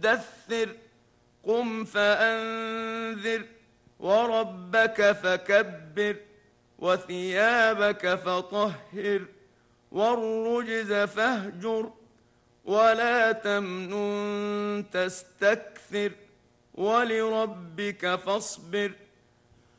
مدثر قم فأنذر وربك فكبر وثيابك فطهر والرجز فاهجر ولا تمنن تستكثر ولربك فاصبر